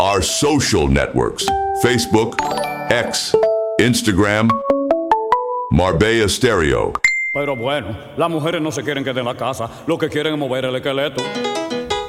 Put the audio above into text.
our social networks, Facebook, X, Instagram, Marbella Stereo. Pero bueno, las mujeres no se quieren quedar en la casa, lo que quieren es mover el esqueleto.